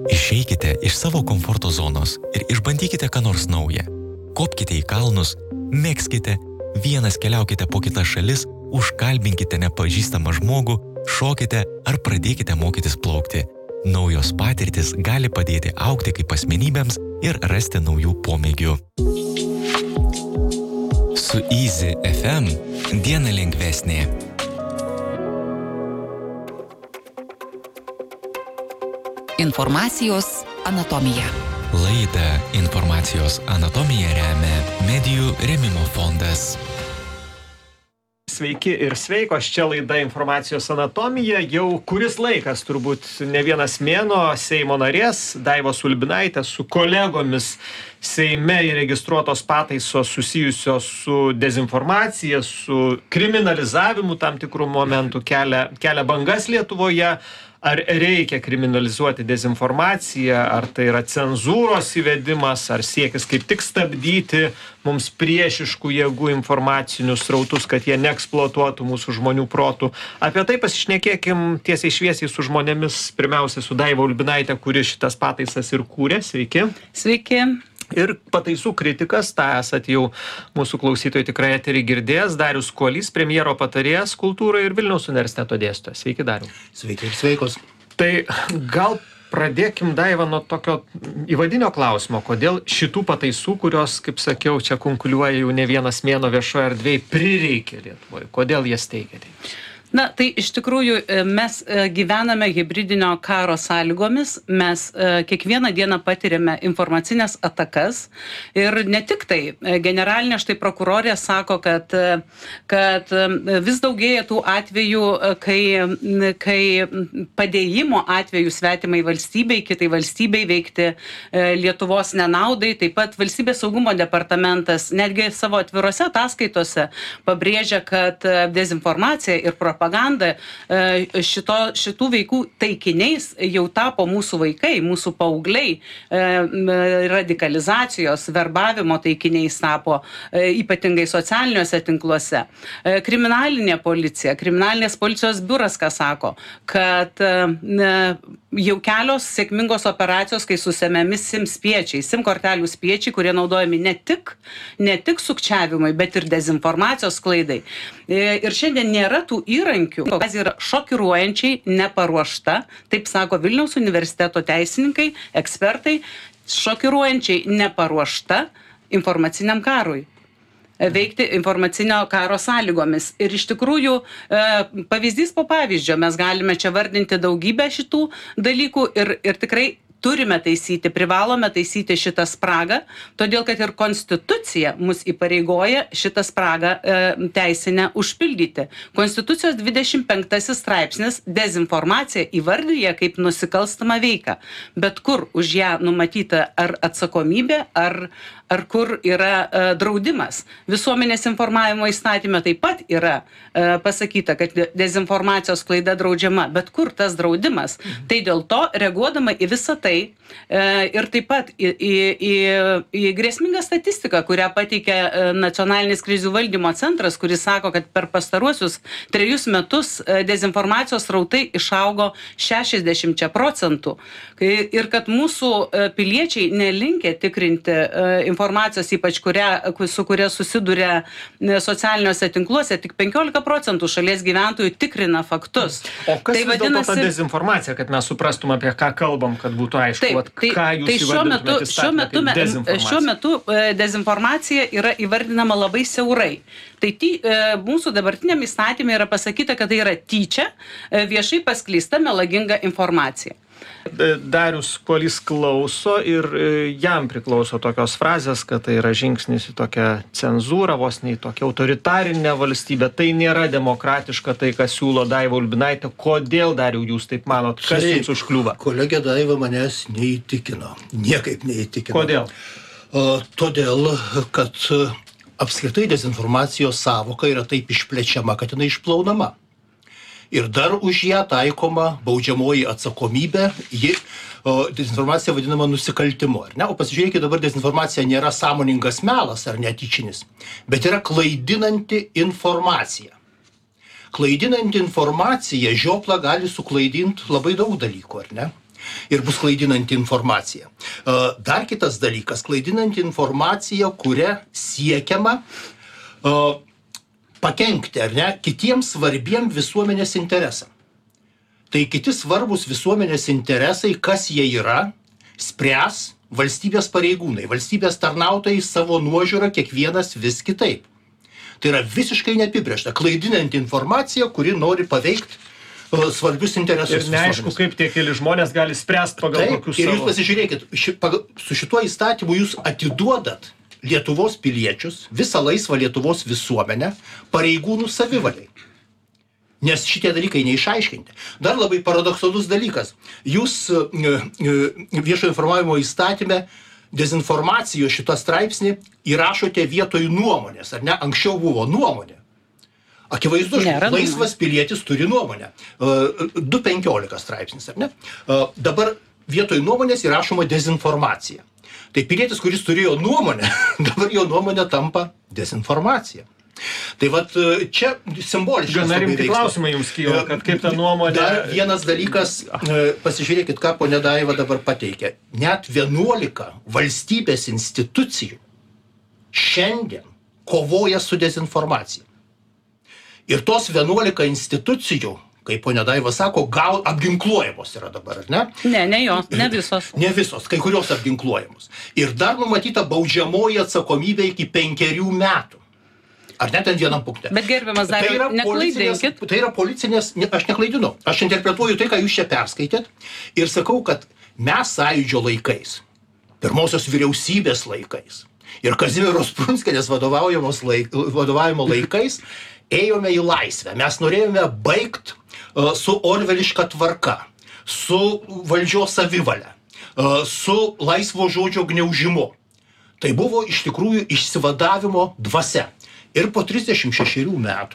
Išeikite iš savo komforto zonos ir išbandykite ką nors naują. Kopkite į kalnus, mėgskite, vienas keliaukite po kitas šalis, užkalbinkite nepažįstamą žmogų, šokite ar pradėkite mokytis plaukti. Naujos patirtis gali padėti augti kaip asmenybėms ir rasti naujų pomėgių. Su Easy FM diena lengvesnė. Informacijos anatomija. Laidą Informacijos anatomija remia Medijų rėmimo fondas. Sveiki ir sveikos, čia laida Informacijos anatomija. Jau kuris laikas, turbūt ne vienas mėnuo, Seimo narės Daivos Ulbinaitės su kolegomis Seime įregistruotos pataisos susijusios su dezinformacija, su kriminalizavimu tam tikrų momentų kelia bangas Lietuvoje. Ar reikia kriminalizuoti dezinformaciją, ar tai yra cenzūros įvedimas, ar siekis kaip tik stabdyti mums priešiškų jėgų informacinius srautus, kad jie neeksploatuotų mūsų žmonių protų. Apie tai pasišnekėkim tiesiai šviesiai su žmonėmis, pirmiausia su Daiva Ulbinaite, kuri šitas pataisas ir kūrė. Sveiki. Sveiki. Ir pataisų kritikas, tą esat jau mūsų klausytojai tikrai eterį girdėjęs, Darius Kuolys, premjero patarėjas kultūrai ir Vilniaus universiteto dėstytojas. Sveiki, Dariau. Sveiki ir sveikos. Tai gal pradėkim, Daiva, nuo tokio įvadinio klausimo, kodėl šitų pataisų, kurios, kaip sakiau, čia kunkuliuoja jau ne vienas mėnuo viešoje erdvėje, prireikė Lietuvoje. Kodėl jas teikiate? Na, tai iš tikrųjų mes gyvename hibridinio karo sąlygomis, mes kiekvieną dieną patiriame informacinės atakas ir ne tik tai. Generalinė štai prokurorė sako, kad vis daugėja tų atvejų, kai padėjimo atvejų svetimai valstybei, kitai valstybei veikti Lietuvos nenaudai. Taip pat Valstybės saugumo departamentas netgi savo atvirose ataskaitose pabrėžia, kad dezinformacija ir propaganda šitų veikų taikiniais jau tapo mūsų vaikai, mūsų paaugliai, radikalizacijos, verbavimo taikiniais tapo, ypatingai socialiniuose tinkluose. Kriminalinė policija, kriminalinės policijos biuras, ką sako, kad jau kelios sėkmingos operacijos, kai susemiami SIM spiečiai, SIM kortelių spiečiai, kurie naudojami ne tik sukčiavimui, bet ir dezinformacijos klaidai. Ir šiandien nėra tų įrankių, kas yra šokiruojančiai neparuošta, taip sako Vilniaus universiteto teisininkai, ekspertai, šokiruojančiai neparuošta informaciniam karui. Veikti informacinio karo sąlygomis. Ir iš tikrųjų, pavyzdys po pavyzdžio, mes galime čia vardinti daugybę šitų dalykų ir tikrai turime taisyti, privalome taisyti šitą spragą, todėl kad ir konstitucija mus įpareigoja šitą spragą teisinę užpildyti. Konstitucijos 25 straipsnis dezinformaciją įvardyja kaip nusikalstamą veiką, bet kur už ją numatyta ar atsakomybė, ar kur yra draudimas. Visuomenės informavimo įstatyme taip pat yra pasakyta, kad dezinformacijos klaida draudžiama, bet kur tas draudimas. Tai dėl to, reaguodama į visą tai ir taip pat į grėsmingą statistiką, kurią pateikė Nacionalinis krizių valdymo centras, kuris sako, kad per pastaruosius 3 metus dezinformacijos srautai išaugo 60%. Ir kad mūsų piliečiai nelinkę tikrinti informacijos, ypač su kuria susiduria socialiniuose tinkluose, tik 15% šalies gyventojų tikrina faktus. O kas tai vis dėlto ta dezinformacija, kad mes suprastume, apie ką kalbam, kad būtų aišku, ką jūs įvardintumėte įstatymą kaip dezinformacija? Šiuo metu dezinformacija yra įvardinama labai siaurai. Tai mūsų dabartiniam įstatymė yra pasakyta, kad tai yra tyčia viešai paskleista melaginga informacija. Darius Kuolys klauso ir jam priklauso tokios frazės, kad tai yra žingsnis į tokią cenzūrą, vos ne į tokią autoritarinę valstybę. Tai nėra demokratiška, tai ką siūlo Daiva Ulbinaitė. Kodėl, Dariau, jūs taip manot? Kas jums užkliūva? Kolegė Daiva manęs neįtikino. Niekaip neįtikino. Kodėl? Todėl, kad apskritai dezinformacijos sąvoka yra taip išplečiama, kad jinai išplaunama. Ir dar už ją taikoma baudžiamoji atsakomybė, dezinformacija vadinama nusikaltimu. Ar ne? O pasižiūrėkite, dabar dezinformacija nėra sąmoningas melas ar netyčinis, bet yra klaidinanti informacija. Klaidinanti informacija žioplą gali suklaidinti labai daug dalykų, ar ne? ir bus klaidinanti informacija. Dar kitas dalykas, klaidinanti informacija, kuria siekiama pakenkti, ar ne, kitiems svarbiem visuomenės interesam. Tai kiti svarbus visuomenės interesai, kas jie yra, spręs valstybės pareigūnai, valstybės tarnautojai savo nuožiūrą kiekvienas vis kitaip. Tai yra visiškai neapibrėžta, klaidinanti informacija, kuri nori paveikti svarbius interesus. Ir neaišku, kaip tie keli žmonės gali spręsti pagal kokius savo. Ir jūs pasižiūrėkit, su šituo įstatymu jūs atiduodat Lietuvos piliečius, visą laisvą Lietuvos visuomenę, pareigūnų savivaliai. Nes šitie dalykai neišaiškinti. Dar labai paradoksalus dalykas. Jūs viešo informavimo įstatyme dezinformacijos šitą straipsnį įrašote vietoj nuomonės, ar ne? Anksčiau buvo nuomonė. Akivaizdu, laisvas pilietis turi nuomonę. 2.15 straipsnis, ar ne? Dabar vietoj nuomonės įrašoma dezinformacija. Tai pilietis, kuris turėjo nuomonę, dabar jo nuomonė tampa dezinformacija. Tai vat čia simboliškas. Gana rimti klausimai jums kyla, kad kaip ta nuomonė. Dar vienas dalykas, pasižiūrėkit, ką ponė Daiva dabar pateikė. Net 11 valstybės institucijų šiandien kovoja su dezinformacija. Ir tos 11 institucijų, kaip ponė Daiva sako, gal apginkluojamos yra dabar, ar ne? Ne visos. Ne visos, kai kurios apginkluojamos. Ir dar numatyta baudžiamoji atsakomybė iki 5 metų. Ar net ant vienam punkte. Bet gerbiamas Daiva, neklaidinkit. Tai yra policinės, aš neklaidinu. Aš interpretuoju tai, ką jūs čia perskaitėt ir sakau, kad mes Sąjūdžio laikais, pirmosios vyriausybės laikais ir Kazimieros Prunskienės vadovavimo laikais ėjome į laisvę. Mes norėjome baigti su orveliška tvarka, su valdžios savivalė, su laisvo žodžio gniaužimu. Tai buvo iš tikrųjų išsivadavimo dvasia. Ir po 36 metų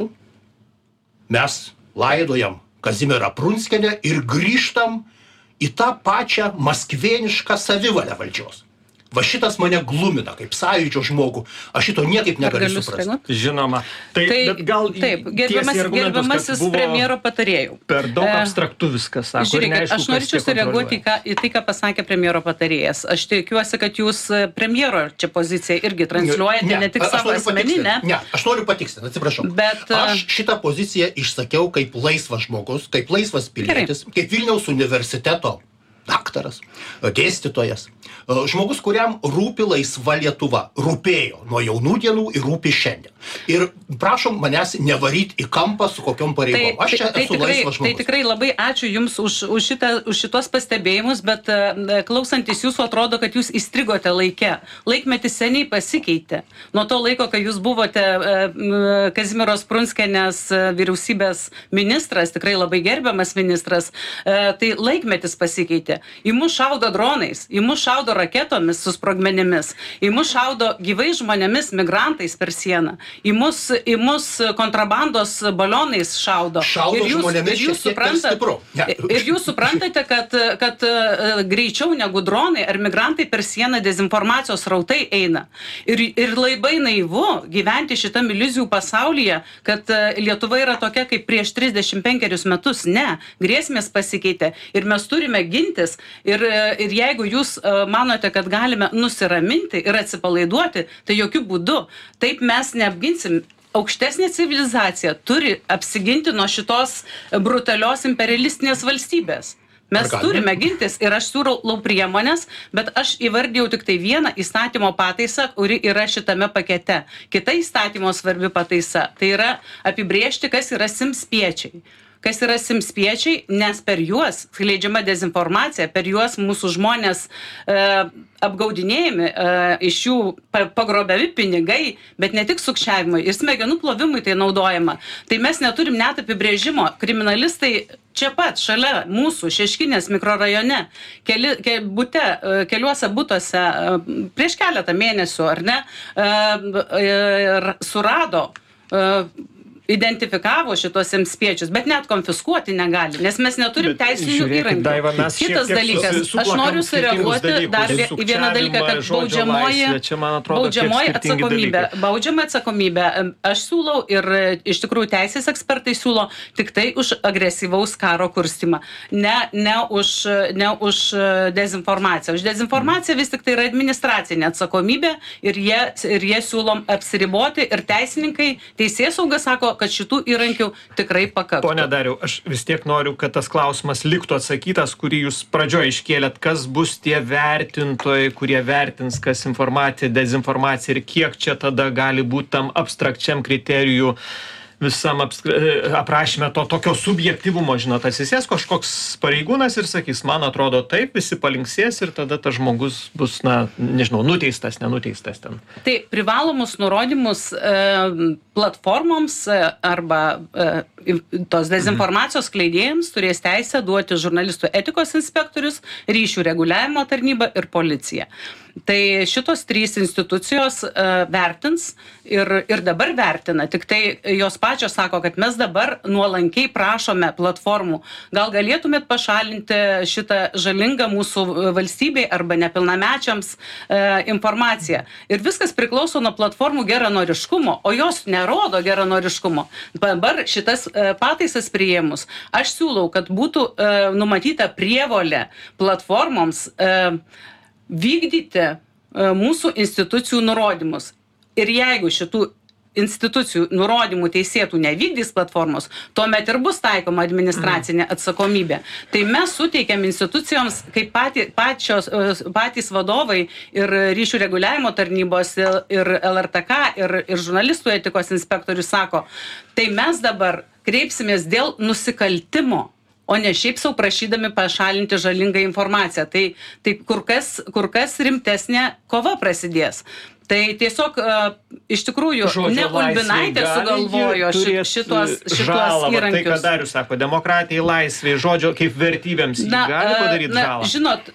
mes laidojam Kazimierą Prunskienę ir grįžtam į tą pačią maskvėnišką savivalę valdžios. Va šitas mane glumina kaip Sąjūdžio žmogų. Aš šito niekaip negaliu suprasti. Žinoma. Bet gal taip, gerbiamasis premjero patarėjų. Per daug abstraktu viskas, sako. Žiūrėkit, aš norėčiau sureaguoti į tai, ką pasakė premjero patarėjas. Aš tikiuosi, kad jūs premjero čia poziciją irgi transliuojate, ne tik savo asmeninę. Ne, aš noriu patikslinti, atsiprašau. Aš šitą poziciją išsakiau kaip laisvas žmogus, kaip laisvas pilietis, kaip Vilniaus universiteto daktaras, dėstytojas. Žmogus, kuriam rūpi laisva Lietuva. Rūpėjo nuo jaunų dienų ir rūpi šiandien. Ir prašom manęs nevaryti į kampą su kokiom pareigom. Aš čia esu laisvas žmogus. Tai tikrai labai ačiū Jums už šitos pastebėjimus, bet klausantis Jūsų atrodo, kad Jūs įstrigote laike. Laikmetis seniai pasikeitė. Nuo to laiko, kai Jūs buvote Kazimieros Prunskienės vyriausybės ministras, tikrai labai gerbiamas ministras, tai laikmetis pasikeitė. Į mus šaudo dronais, į mus šaudo raketomis su sprogmenimis, į mus šaudo gyvai žmonėmis, migrantais per sieną, į mus kontrabandos balionais šaudo. Šaudo žmonėmis šiek tiek per stipru. Ir jūs suprantate, kad greičiau negu dronai ar migrantai per sieną dezinformacijos rautai eina. Ir labai naivu gyventi šitam iliuzijų pasaulyje, kad Lietuva yra tokia kaip prieš 35 metus. Ne, grėsmės pasikeitė ir mes turime gintis. Ir jeigu jūs manote, kad galime nusiraminti ir atsipalaiduoti, tai jokių būdų. Taip mes neapginsim. Aukštesnė civilizacija turi apsiginti nuo šitos brutalios imperialistinės valstybės. Mes turime gintis ir aš siūlau priemonės, bet aš įvardėjau tik tai vieną įstatymo pataisą, kuri yra šitame pakete. Kita įstatymo svarbi pataisa, tai yra apibrėžti, kas yra simspiečiai. Kas yra simspiečiai, nes per juos skleidžiama dezinformacija, per juos mūsų žmonės apgaudinėjami, iš jų pagrobiami pinigai, bet ne tik sukčiavimui, ir smegenų plovimui tai naudojama. Tai mes neturim net apibrėžimo. Kriminalistai čia pat, šalia mūsų, Šeškinės mikrorajone, keliuose butuose prieš keletą mėnesių, ar ne, surado identifikavo šitos spiečius, bet net konfiskuoti negali, nes mes neturim teisinių įrankių. Kitas dalykas, aš noriu sureaguoti dar į vieną dalyką, kad baudžiamoji atsakomybė, aš siūlau ir iš tikrųjų teisės ekspertai siūlo tik tai už agresyvaus karo kurstymą, ne už dezinformaciją. Už dezinformaciją vis tik tai yra administracinė atsakomybė ir jie siūlom apsiriboti ir teisininkai, teisėsauga sako, kad šitų įrankių tikrai pakaktų. Pone Dariau, aš vis tiek noriu, kad tas klausimas liktų atsakytas, kurį jūs pradžioje iškėlėt, kas bus tie vertintojai, kurie vertins, kas informacija, dezinformacija ir kiek čia tada gali būti tam abstrakčiam kriterijų visam aprašyme to tokio subjektyvumo, žinot, atsisės kažkoks pareigūnas ir sakys, man atrodo taip, visi palinksės ir tada tas žmogus bus, nežinau, nuteistas, nenuteistas ten. Tai privalomus nurodymus platformoms arba tos dezinformacijos skleidėjams turės teisę duoti žurnalistų etikos inspektorius, ryšių reguliavimo tarnyba ir policija. Tai šitos 3 institucijos vertins ir dabar vertina, tik tai jos pačios sako, kad mes dabar nuolankiai prašome platformų, gal galėtumėt pašalinti šitą žalingą mūsų valstybei arba nepilnamečiams informaciją. Ir viskas priklauso nuo platformų geranoriškumo, o jos nerodo geranoriškumo. Dabar šitas pataisas priėmus, aš siūlau, kad būtų numatyta prievolė platformoms vykdyti mūsų institucijų nurodymus. Ir jeigu šitų institucijų nurodymų teisėtų nevykdys platformos, tuomet ir bus taikoma administracinė atsakomybė. Tai mes suteikiam institucijoms, kaip patys vadovai ir ryšių reguliavimo tarnybos ir LRTK ir žurnalistų etikos inspektorius sako, tai mes dabar kreipsimės dėl nusikaltimo, o ne šiaip sau prašydami pašalinti žalingą informaciją. Tai kur kas rimtesnė kova prasidės. Tai tiesiog iš tikrųjų ne Ulbinaitė sugalvojo šitos įrankius. Tai, ką Darius sako, demokratijai, laisvei, žodžio kaip vertybėms gali padaryti žalą. Žinot,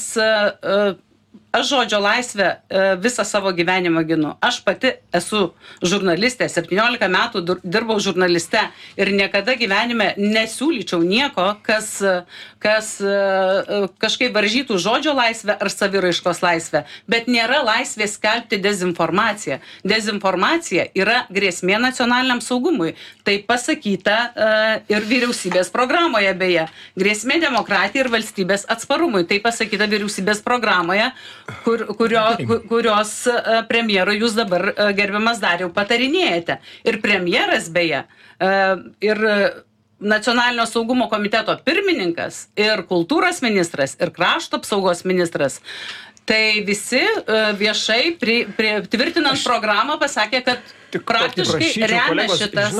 aš žodžio laisvę visą savo gyvenimą ginu. Aš pati esu žurnalistė, 17 metų dirbau žurnaliste ir niekada gyvenime nesiūlyčiau nieko, kas kažkaip varžytų žodžio laisvę ar saviraiškos laisvę. Bet nėra laisvės skelbti dezinformaciją. Dezinformacija yra grėsmė nacionaliniam saugumui. Tai pasakyta ir vyriausybės programoje beje. Grėsmė demokratijai ir valstybės atsparumui. Tai pasakyta vyriausybės programoje, kurios premjero jūs dabar, gerbiamas Dariau, patarinėjate. Ir premjeras beje, ir Nacionalinio saugumo komiteto pirmininkas, ir kultūros ministras, ir krašto apsaugos ministras, tai visi viešai tvirtinant programą pasakė, kad praktiškai remia šitas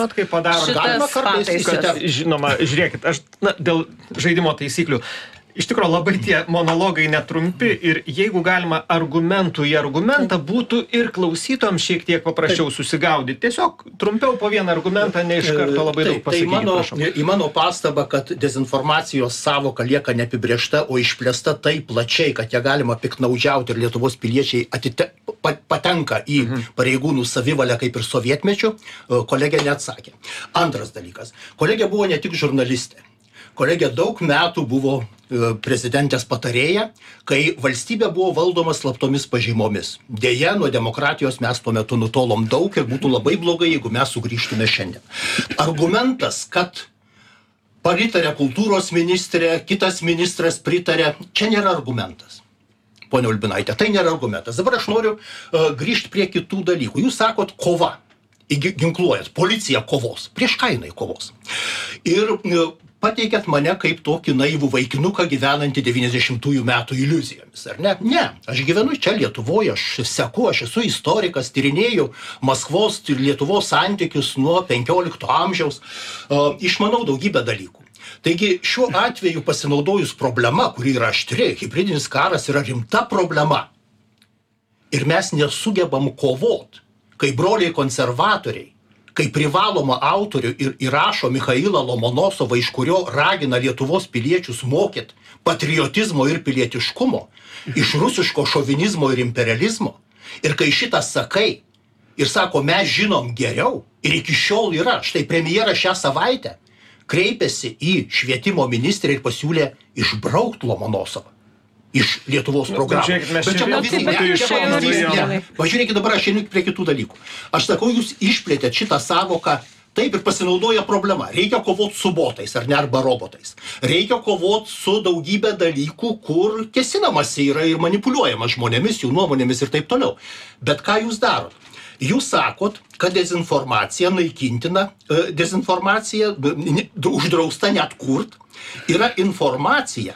pataisas. Žinoma, žiūrėkit, aš dėl žaidimo taisyklių. Iš tikrųjų, labai tie monologai netrumpi ir jeigu galima argumentų į argumentą, būtų ir klausytojams šiek tiek paprasčiau susigaudyti. Tiesiog trumpiau po vieną argumentą, ne iš karto labai daug pasakyti. Į mano pastabą, kad dezinformacijos savoka lieka neapibrėžta, o išplėsta taip plačiai, kad ją galima piktnaudžiauti ir Lietuvos piliečiai patenka į pareigūnų savivalę kaip ir sovietmečių, kolegė neatsakė. Antras dalykas. Kolegė buvo ne tik žurnalistė. Kolegė daug metų buvo prezidentės patarėja, kai valstybė buvo valdoma slaptomis pažymomis. Deja, nuo demokratijos mes tuo metu nutolom daug ir būtų labai blogai, jeigu mes sugrįžtume šiandien. Argumentas, kad pritarė kultūros ministrė, kitas ministras pritarė, čia nėra argumentas. Ponia Ulbinaitė, tai nėra argumentas. Dabar aš noriu grįžti prie kitų dalykų. Jūs sakot kova, ginkluojat, policija kovos. Prieš ką jinai kovos? Ir pateikėt mane kaip tokį naivų vaikinuką gyvenantį 90-ųjų metų iliuzijomis, ar ne? Ne, aš gyvenu čia Lietuvoje, aš esu istorikas, tyrinėju Maskvos ir Lietuvos santykius nuo 15 amžiaus, išmanau daugybę dalykų. Taigi šiuo atveju pasinaudojus problema, kuri yra aštri, hibridinis karas yra rimta problema. Ir mes nesugebam kovot, kai broliai konservatoriai, kai privaloma autorių ir įrašo Michailą Lomonosovą, iš kurio ragina Lietuvos piliečius mokyt patriotizmo ir pilietiškumo, iš rusiško šovinizmo ir imperializmo. Ir kai šitą sakai ir sako, mes žinom geriau ir iki šiol yra. Štai premjeras šią savaitę kreipėsi į švietimo ministrę ir pasiūlė išbraukti Lomonosovą iš Lietuvos programų. Pažiūrėkit, dabar aš einu prie kitų dalykų. Aš sakau, jūs išplėtėt šitą savoką, taip ir pasinaudoja problema. Reikia kovoti su botais, ar ne, arba robotais. Reikia kovoti su daugybė dalykų, kur kesinamasi yra ir manipuliuojama žmonėmis, jų nuomonėmis ir taip toliau. Bet ką jūs darot? Jūs sakot, kad dezinformacija naikintina, dezinformacija uždrausta net kurt, yra informacija,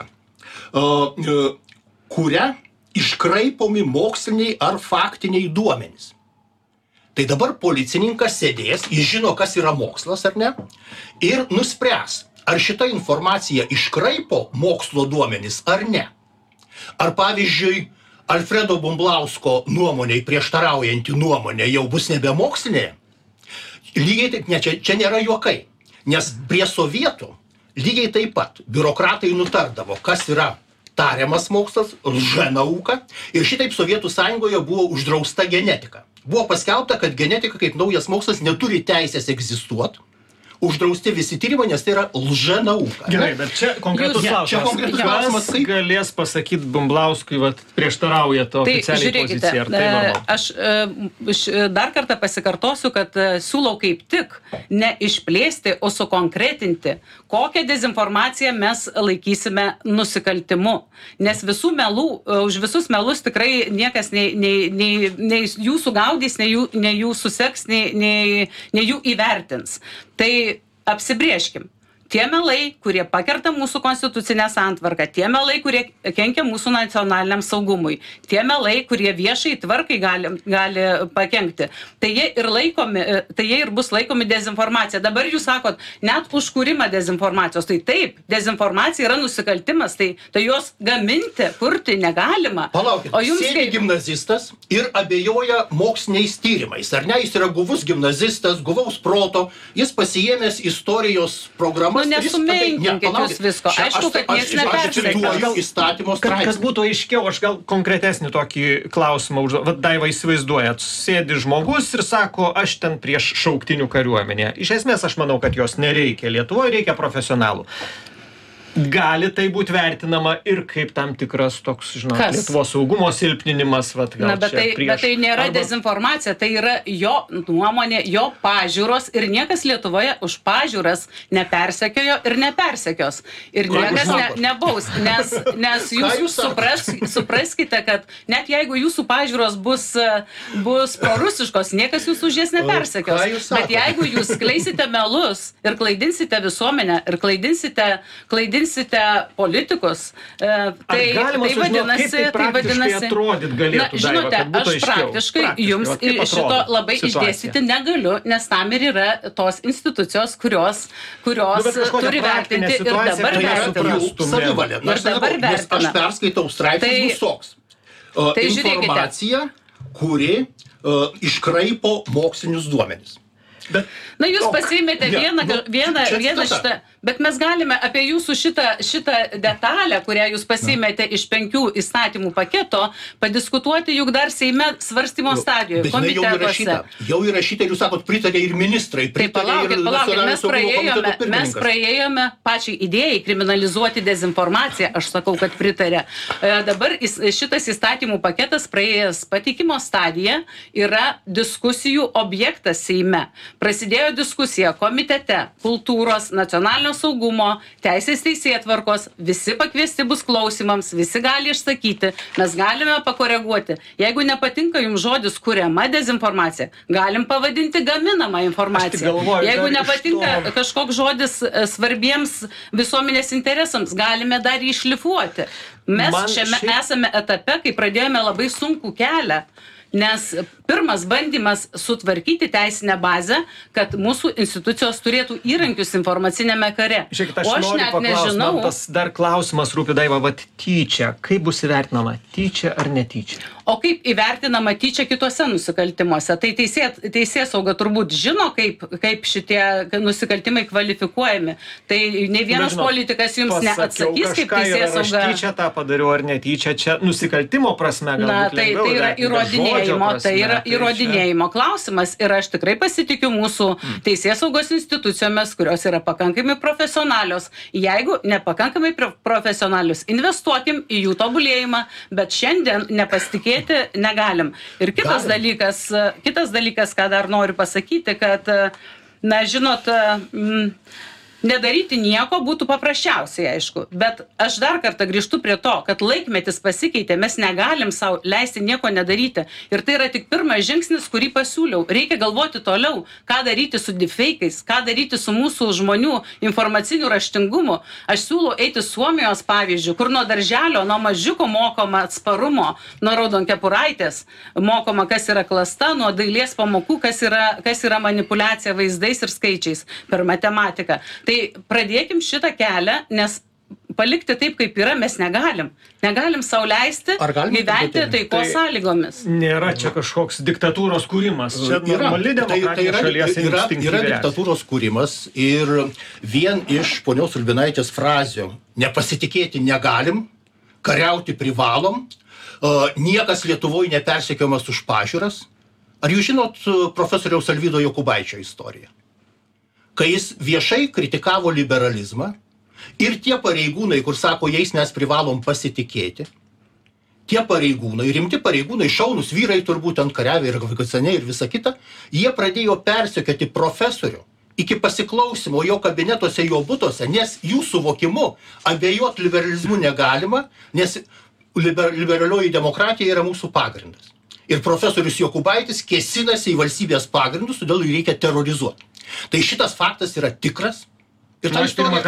kuria iškraipomi moksliniai ar faktiniai duomenys. Tai dabar policininkas sėdės, jis žino, kas yra mokslas ar ne, ir nuspręs, ar šita informacija iškraipo mokslo duomenys ar ne. Ar pavyzdžiui, Alfredo Bumblausko nuomonei prieštaraujanti nuomonė jau bus nebe mokslinė. Lygiai taip, ne, čia nėra juokai, nes prie sovietų lygiai taip pat biurokratai nutardavo, kas yra tariamas mokslas, lžnauka, ir šitaip Sovietų sąjungoje buvo uždrausta genetika. Buvo paskelbta, kad genetika kaip naujas mokslas neturi teisės egzistuoti. Uždrausti visi tyrimai, nes tai yra lžnauka. Gerai, bet čia konkretus klausimas. Kas galės pasakyti Bumblauskui, prieštarauja to oficialiai poziciją? Aš dar kartą pasikartosiu, kad siūlau kaip tik ne išplėsti, o sukonkretinti, kokią dezinformaciją mes laikysime nusikaltimu. Nes visų melų, už visus melus tikrai niekas nei jų sugaudys, nei jų suseks, nei jų įvertins. Tai apsibrėžkim. Tie melai, kurie pakerta mūsų konstitucinę santvarką, tie melai, kurie kenkia mūsų nacionaliniam saugumui, tie melai, kurie viešai tvarkai gali pakenkti, tai jie ir bus laikomi dezinformacija. Dabar jūs sakot, net užkūrimą dezinformacijos, tai taip, dezinformacija yra nusikaltimas, tai jos gaminti, kurti negalima. Palaukit, sėdi gimnazistas ir abejoja moksliniais tyrimais, ar ne, jis yra guvus gimnazistas, guvaus proto, jis pasiėmęs istorijos programą. Nesumenkinkit jūs visko. Aišku, kad nieks nepersekioja. Kad būtų aiškiau, aš gal konkretesnį tokį klausimą užduodu. Daiva, įsivaizduojat, sėdi žmogus ir sako, aš ten prieš šauktinių kariuomenę. Iš esmės, aš manau, kad jos nereikia. Lietuvoje reikia profesionalų. Gali tai būti vertinama ir kaip tam tikras toks, Lietuvos saugumo silpninimas. Bet tai nėra dezinformacija, tai yra jo nuomonė, jo pažiūros ir niekas Lietuvoje už pažiūras nepersekiojo ir nepersekios. Ir niekas nebaus, nes jūs supraskite, kad net jeigu jūsų pažiūros bus prorusiškos, niekas jūs už jas nepersekios. Bet jeigu jūs skleisite melus ir klaidinsite visuomenę ir klaidinsite politikus, tai vadinasi, atrodyt galėtų, žinote, aš praktiškai jums šito labai išdėstyti negaliu, nes tam ir yra tos institucijos, kurios turi vertinti ir dabar vertina. Aš perskaitau straipsnis bus toks. Informacija, kuri iškraipo mokslinius duomenis. Na, jūs pasiėmėte vieną šitą, bet mes galime apie jūsų šitą detalę, kurią jūs pasiėmėte iš 5 įstatymų paketo, padiskutuoti juk dar Seime svarstymo stadijoje, komitetuose. Jau įrašyta, jūs sakot, pritarė ir ministrai, pritarė ir nacionalinio saugumo komiteto pirmininkas. Mes praėjome pačiai idėjai kriminalizuoti dezinformaciją, aš sakau, kad pritarė. Dabar šitas įstatymų paketas praėjęs pateikimo stadiją yra diskusijų objektas Seime. Prasidėjo diskusija komitete, kultūros, nacionalinio saugumo, teisės teisėtvarkos, visi pakviesti bus klausimams, visi gali išsakyti, mes galime pakoreguoti. Jeigu nepatinka jums žodis kuriama dezinformacija, galim pavadinti gaminamą informaciją. Jeigu nepatinka kažkoks žodis svarbiems visuomenės interesams, galime dar jį išlifuoti. Mes šiame esame etape, kai pradėjome labai sunkų kelią. Nes pirmas bandymas sutvarkyti teisinę bazę, kad mūsų institucijos turėtų įrankius informacinėme kare. Žiūrėkit, aš noriu paklausti, man tas dar klausimas rūpi, Daiva, tyčia, kaip bus įvertinama, tyčia ar netyčia? O kaip įvertinama tyčia kitose nusikaltimuose? Tai teisėsauga turbūt žino, kaip šitie nusikaltimai kvalifikuojami. Tai ne vienas politikas jums neatsakys, kaip teisėsauga. Aš tyčia tą padariau ar netyčia, čia nusikaltimo prasme galbūt lengviau. Tai yra įrodinėjimo, tai yra įrodinėjimo klausimas. Ir aš tikrai pasitikiu mūsų teisėsaugos institucijomis, kurios yra pakankamai profesionalios. Jeigu nepakankamai profesionalius, investuokim į jų tobulėjimą, bet šiandien nepasitikėti negalim. Ir kitas dalykas, ką dar noriu pasakyti, kad, na, žinot, nedaryti nieko būtų paprasčiausiai, aišku. Bet aš dar kartą grįžtu prie to, kad laikmetis pasikeitė, mes negalim sau leisti nieko nedaryti. Ir tai yra tik pirmas žingsnis, kurį pasiūliau. Reikia galvoti toliau, ką daryti su deepfake'ais, ką daryti su mūsų žmonių informaciniu raštingumu. Aš siūlau eiti Suomijos pavyzdžių, kur nuo darželio, nuo mažiuko mokoma atsparumo, nuo raudonkepuraitės mokoma, kas yra klasta, nuo dailės pamokų, kas yra manipulacija vaizdais ir skaičiais per matematiką. Tai pradėkim šitą kelią, nes palikti taip, kaip yra, mes negalim. Negalim sau leisti gyventi taikos sąlygomis. Nėra čia kažkoks diktatūros kūrimas. Čia normali demokratinė šalies instinktyvi. Yra diktatūros kūrimas ir vien iš ponios Ulbinaitės frazių nepasitikėti negalim, kariauti privalom, niekas Lietuvoje nepersekiojamas už pažiūras. Ar jūs žinot profesoriaus Alvydo Jokubaičio istoriją? Kai jis viešai kritikavo liberalizmą ir tie pareigūnai, kur sako, jais mes privalom pasitikėti, tie pareigūnai, rimti pareigūnai, šaunus vyrai turbūt ant kariavė ir afganistane ir visa kita, jie pradėjo persekioti profesorių iki pasiklausimo jo kabinetuose, jo butuose, nes jų suvokimu abejot liberalizmu negalima, nes liberalioji demokratija yra mūsų pagrindas. Ir profesorius Jokubaitis kėsinasi į valstybės pagrindus, todėl jį reikia terrorizuoti. Tai šitas faktas yra tikras. Ir ta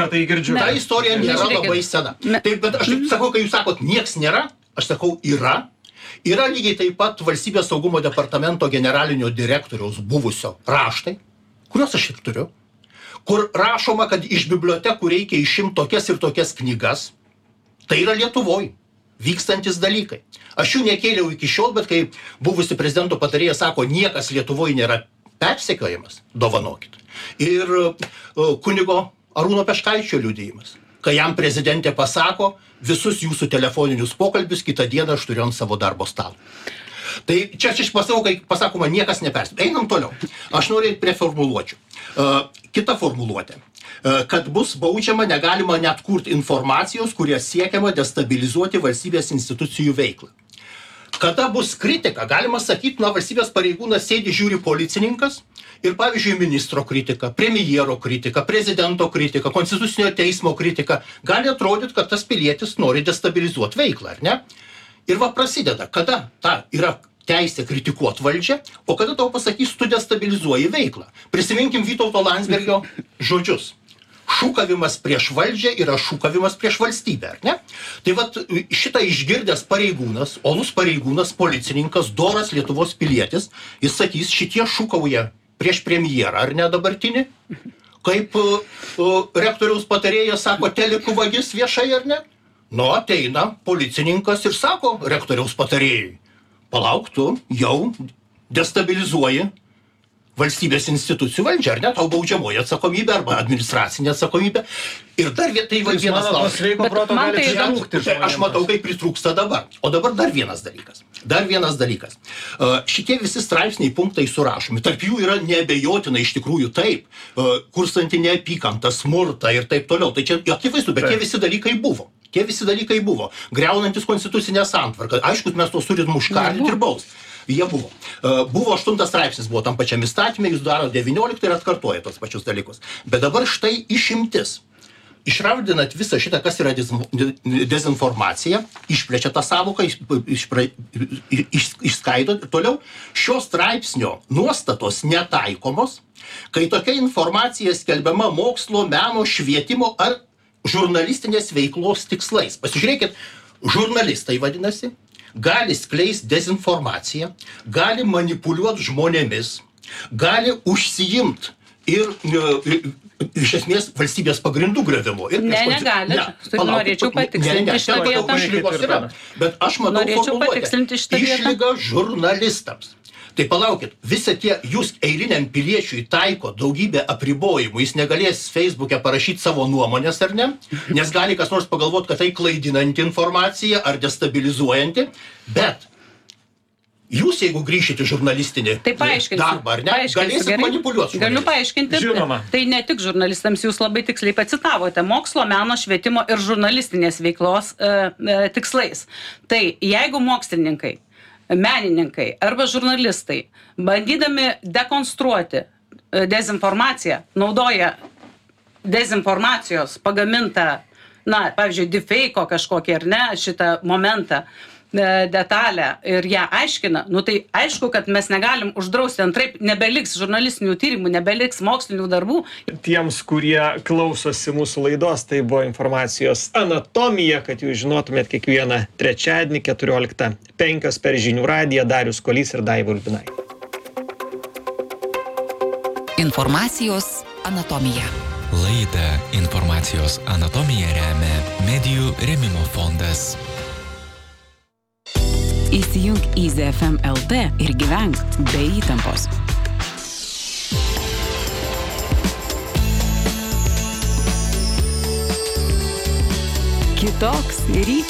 istorija nėra labai sena. Bet aš sakau, kai jūs sakot, nieks nėra, aš sakau, yra. Yra lygiai taip pat Valstybės saugumo departamento generalinio direktoriaus buvusio raštai, kuriuos aš ir turiu, kur rašoma, kad iš bibliotekų reikia išimti tokias ir tokias knygas. Tai yra Lietuvoj vykstantis dalykai. Aš jų nekėliau iki šiol, bet kai buvusi prezidento patarėja sako, niekas Lietuvoj nėra persekiojimas, dovanokit. Ir kunigo Arūno Peškaičio liudijimas, kai jam prezidentė pasako, visus jūsų telefoninius pokalbius kitą dieną aš turiu ant savo darbo stalo. Tai čia aš pasakau, kai pasakoma, niekas nepersekioja. Einam toliau. Aš noriu prie formuluočių. Kita formuluotė. Kad bus baudžiama, negalima net kurti informacijos, kurie siekiama destabilizuoti valstybės institucijų veiklą. Kada bus kritika, galima sakyti, na, valstybės pareigūnas sėdi, žiūri policininkas ir, pavyzdžiui, ministro kritika, premjero kritika, prezidento kritika, konstitucinio teismo kritika, gali atrodyti, kad tas pilietis nori destabilizuoti veiklą, ar ne? Ir va prasideda, kada ta yra teisė kritikuoti valdžią, o kada tau pasakys, tu destabilizuoji veiklą. Prisiminkim Vytauto Landsbergio žodžius. Šūkavimas prieš valdžią yra šūkavimas prieš valstybę, ar ne? Tai vat šitą išgirdęs pareigūnas, olus pareigūnas, policininkas, doras Lietuvos pilietis, jis sakys, šitie šūkauja prieš premjerą, ar ne dabartinį? Kaip rektoriaus patarėjas sako, telikų vagis viešai, ar ne? Nu, ateina policininkas ir sako rektoriaus patarėjui, palauk tu, jau destabilizuoji valstybės institucijų valdžią, ar ne, tau baudžiamoji atsakomybė arba administracinė atsakomybė. Ir dar tai vienas klausimas. Aš matau, kaip pritrūksta dabar. O dabar dar vienas dalykas. Šitie visi straipsniai punktai surašomi. Tarp jų yra neabejotinai iš tikrųjų taip, kurstanti neapykantą, smurtą ir taip toliau. Tai čia akivaizdu, bet tie visi dalykai buvo. Griaunantis konstitucinę santvarką. Aišku, mes tos turim užkardyti ir bausti. Jie buvo. Buvo 8 straipsnis, buvo tam pačiam įstatymė, jūs daro 19 ir atkartoja tos pačius dalykus. Bet dabar štai išimtis. Išraudinat visą šitą, kas yra dezinformacija, išplečia tą savoką, išskaido toliau. Šio straipsnio nuostatos netaikomos, kai tokia informacija skelbiama mokslo, meno, švietimo ar žurnalistinės veiklos tikslais. Pasižiūrėkit, žurnalistai vadinasi, gali skleisti dezinformaciją, gali manipuliuoti žmonėmis, gali užsiimti ir iš esmės valstybės pagrindų griovimu. Negali. Norėčiau patikslinti šitą vietą. Išlygos yra. Bet aš matau formuluotę. Išlyga žurnalistams. Tai palaukit, visa tie jūs eiliniam piliečiui taiko daugybę apribojimų, jis negalės Facebook'e parašyti savo nuomonės ar ne, nes gali kas nors pagalvoti, kad tai klaidinanti informacija ar destabilizuojanti, bet jūs, jeigu grįšite žurnalistinį darbą, ar ne, galėsit manipuliuoti. Galiu paaiškinti. Žinoma. Tai ne tik žurnalistams, jūs labai tiksliai pacitavote mokslo, meno, švietimo ir žurnalistinės veiklos tikslais. Tai jeigu mokslininkai, menininkai arba žurnalistai, bandydami dekonstruoti dezinformaciją, naudoja dezinformacijos pagamintą, pavyzdžiui, deepfake'o kažkokį ar ne, šitą momentą, detalę ir ją aiškina, tai aišku, kad mes negalim uždrausti, antraip nebeliks žurnalistinių tyrimų, nebeliks mokslinių darbų. Tiems, kurie klausosi mūsų laidos, tai buvo informacijos anatomija, kad jūs žinotumėt kiekvieną trečiadienį 14:05 per Žinių radiją. Darius Kuolys ir Daiva Ulbinaitė. Informacijos anatomija. Laidą Informacijos anatomija remia Medijų rėmimo fondas. Įsijunk Easy FM LT ir gyvenk be įtampos. Kitoks rytas.